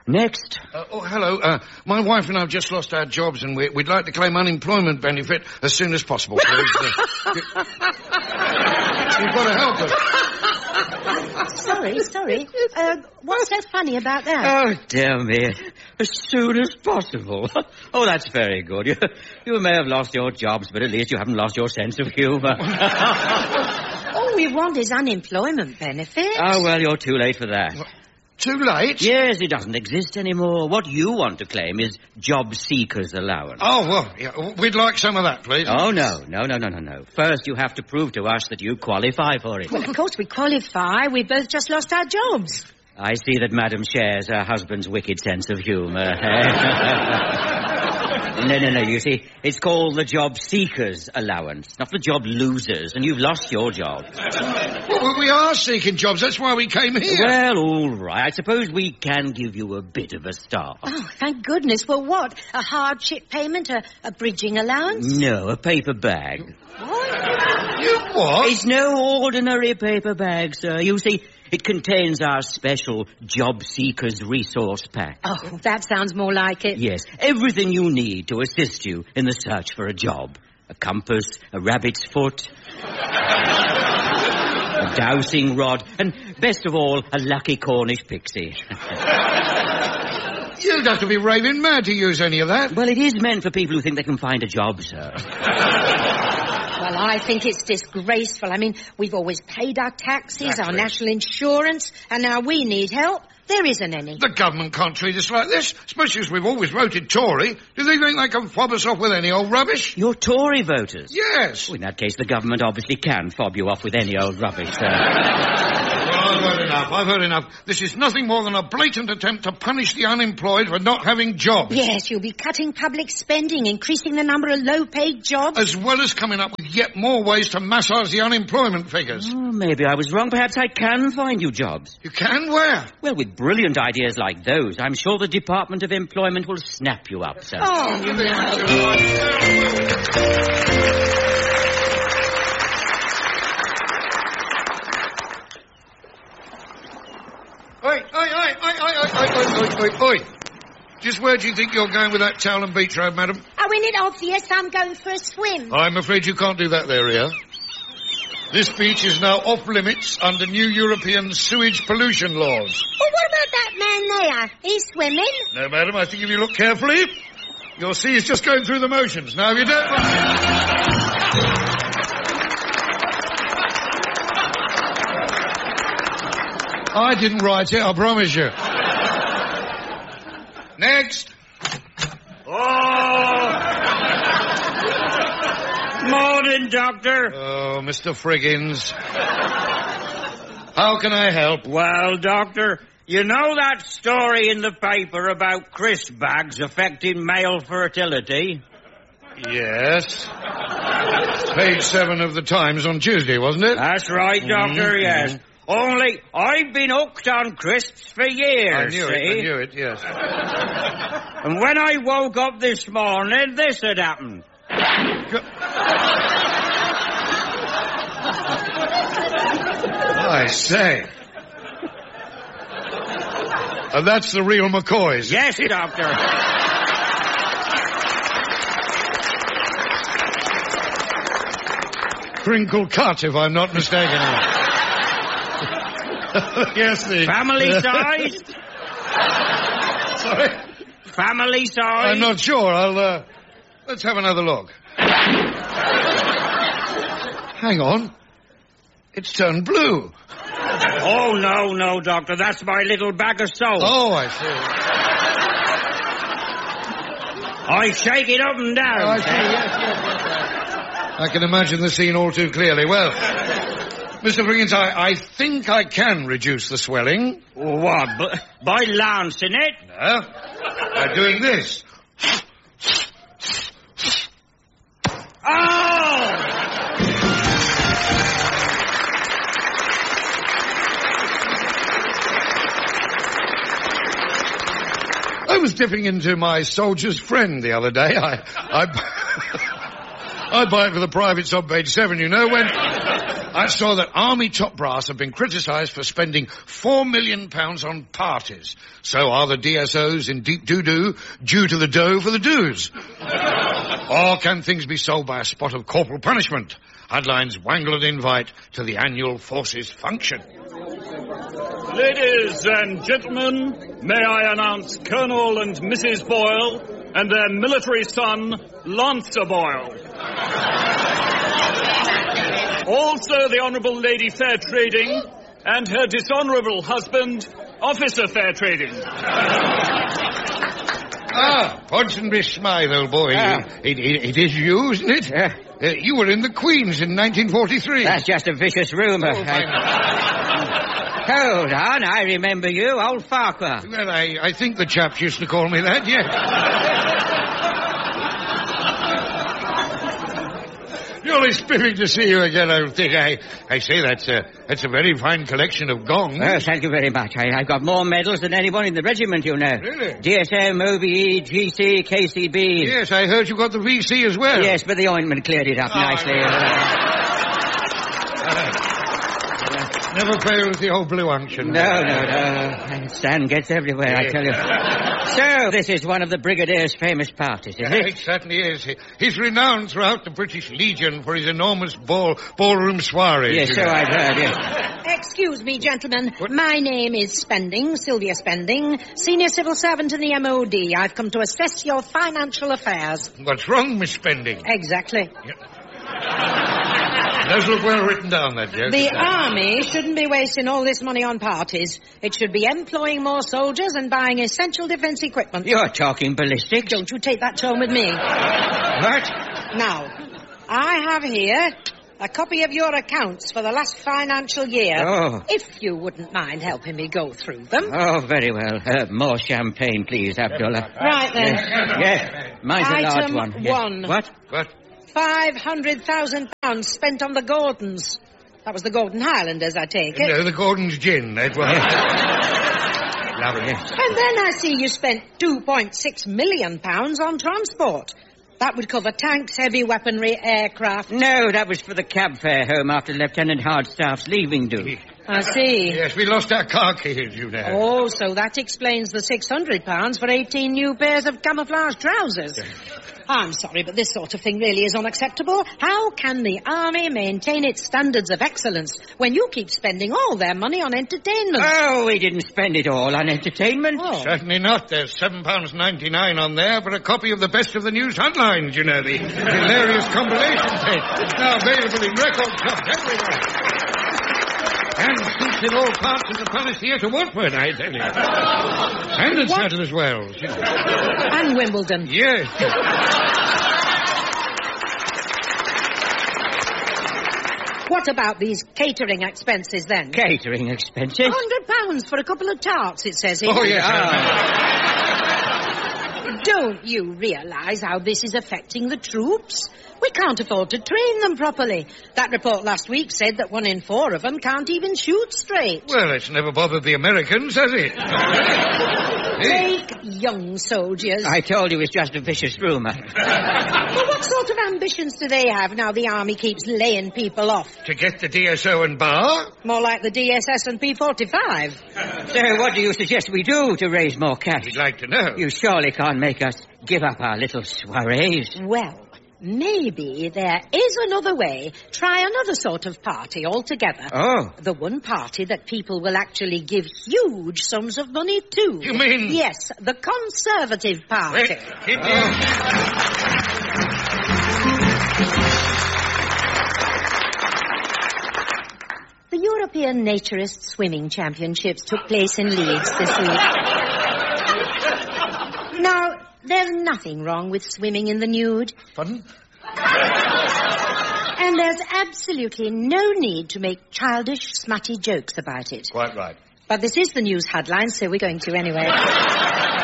Next. Hello. My wife and I have just lost our jobs and we'd like to claim unemployment benefit as soon as possible, please. You've got to help us. Sorry. What's so funny about that? Oh, dear me. As soon as possible. Oh, that's very good. You may have lost your jobs, but at least you haven't lost your sense of humour. All we want is unemployment benefits. Oh, well, you're too late for that. Too late? Yes, it doesn't exist anymore. What you want to claim is job seekers allowance. Oh, well, yeah, we'd like some of that, please. Oh, no. First, you have to prove to us that you qualify for it. Well, of course we qualify. We both just lost our jobs. I see that Madam shares her husband's wicked sense of humour. No, you see, it's called the job seekers allowance, not the job losers, and you've lost your job. Well, we are seeking jobs, that's why we came here. Well, all right, I suppose we can give you a bit of a start. Oh, thank goodness. Well, what? A hardship payment? A bridging allowance? No, a paper bag. What? You what? It's no ordinary paper bag, sir. You see, it contains our special Job Seekers Resource Pack. Oh, that sounds more like it. Yes, everything you need to assist you in the search for a job. A compass, a rabbit's foot, a dowsing rod, and best of all, a lucky Cornish pixie. You'd have to be raving mad to use any of that. Well, it is meant for people who think they can find a job, sir. Well, I think it's disgraceful. I mean, we've always paid our taxes, Exactly. our national insurance, and now we need help. There isn't any. The government can't treat us like this, especially as we've always voted Tory. Do they think they can fob us off with any old rubbish? You're Tory voters? Yes. Well, in that case, the government obviously can fob you off with any old rubbish, sir. Well, I've heard enough. This is nothing more than a blatant attempt to punish the unemployed for not having jobs. Yes, you'll be cutting public spending, increasing the number of low-paid jobs. As well as coming up with yet more ways to massage the unemployment figures. Oh, maybe I was wrong. Perhaps I can find you jobs. You can? Where? Well, with brilliant ideas like those, I'm sure the Department of Employment will snap you up, sir. Oh, no. Oi. Just where do you think you're going with that towel and beach robe, madam? Oh, isn't it obvious I'm going for a swim? I'm afraid you can't do that there, Ria. This beach is now off limits under new European sewage pollution laws. Well, what about that man there? He's swimming. No, madam, I think if you look carefully, you'll see he's just going through the motions. Now, if you don't... I didn't write it, I promise you. Next. Morning, Doctor. Oh, Mr. Friggins. How can I help? Well, Doctor, you know that story in the paper about crisp bags affecting male fertility? Yes. Page 7 of the Times on Tuesday, wasn't it? That's right, Doctor, yes. Only, I've been hooked on crisps for years, I knew see? it, yes. And when I woke up this morning, this had happened. I say. And that's the real McCoys. Yes, Doctor. Crinkle cut, if I'm not mistaken. Yes, the... Family sized? Sorry? Family sized? I'm not sure. Let's have another look. Hang on. It's turned blue. Oh, no, Doctor. That's my little bag of soap. Oh, I see. I shake it up and down. Oh, I see, yes. I can imagine the scene all too clearly. Well, Mr. Friggins, I think I can reduce the swelling. What, by lancing it? No. By doing this. Oh! I was dipping into my soldier's friend the other day. I buy it for the privates on page 7, you know, when I saw that Army top brass have been criticised for spending £4 million on parties. So are the DSOs in deep doo-doo due to the dough for the dues? Or can things be solved by a spot of corporal punishment? Headlines wangle an invite to the annual forces function. Ladies and gentlemen, may I announce Colonel and Mrs. Boyle and their military son, Lancer Boyle. Also the Honourable Lady Fairtrading and her dishonourable husband, Officer Fairtrading. Ponsonby Smythe, old boy. It is you, isn't it? You were in the Queen's in 1943. That's just a vicious rumour. Hold on, I remember you, old Farquhar. Well, I think the chaps used to call me that, yes. Jolly spiffing to see you again, old thing. I say that's a very fine collection of gongs. Well, thank you very much. I've got more medals than anyone in the regiment, you know. Really? DSM, OBE, GC, KCB. Yes, I heard you got the VC as well. Yes, but the ointment cleared it up nicely. Never fail with the old blue unction. No. Sand gets everywhere, I tell you. So, this is one of the Brigadier's famous parties, is it? It certainly is. He's renowned throughout the British Legion for his enormous ballroom soirees. Yes, so I've heard, yes. Excuse me, gentlemen. My name is Spending, Sylvia Spending, senior civil servant in the MOD. I've come to assess your financial affairs. What's wrong, Miss Spending? Exactly. Does look well written down, that, yes. The Army shouldn't be wasting all this money on parties. It should be employing more soldiers and buying essential defence equipment. You're talking ballistics. Don't you take that tone with me. What? Now, I have here a copy of your accounts for the last financial year. Oh. If you wouldn't mind helping me go through them. Oh, very well. More champagne, please, Abdullah. Right, then. Yes. Mine's a large one. Item Yes. 1. What? £500,000 spent on the Gordons. That was the Gordon Highlanders, I take it. No, the Gordon's gin, that was. Lovely. And then I see you spent £2.6 million on transport. That would cover tanks, heavy weaponry, aircraft. No, that was for the cab fare home after Lieutenant Hardstaff's leaving duty. I see. Yes, we lost our car keys, you know. Oh, so that explains the £600 for 18 new pairs of camouflage trousers. I'm sorry, but this sort of thing really is unacceptable. How can the Army maintain its standards of excellence when you keep spending all their money on entertainment? Oh, we didn't spend it all on entertainment. Oh. Certainly not. There's £7.99 on there for a copy of the Best of the News headlines, you know, the hilarious compilation tape. It's now available in record shops everywhere. And suits in all parts of the Palace Theatre, Watford, I tell you. And at Sadler's Wells. You know. And Wimbledon. Yes. What about these catering expenses, then? Catering expenses? £100 for a couple of tarts, it says here. Oh, yes. Don't you realise how this is affecting the troops? We can't afford to train them properly. That report last week said that 1 in 4 of them can't even shoot straight. Well, it's never bothered the Americans, has it? Take young soldiers. I told you it's just a vicious rumour. Well, what sort of ambitions do they have now the Army keeps laying people off? To get the DSO and bar? More like the DSS and P45. So what do you suggest we do to raise more cash? We'd like to know. You surely can't make us give up our little soirees. Well, maybe there is another way. Try another sort of party altogether. Oh. The one party that people will actually give huge sums of money to. You mean? Yes, the Conservative Party. The European Naturist Swimming Championships took place in Leeds this week. Now, there's nothing wrong with swimming in the nude. Pardon? And there's absolutely no need to make childish, smutty jokes about it. Quite right. But this is the news headline, so we're going to anyway.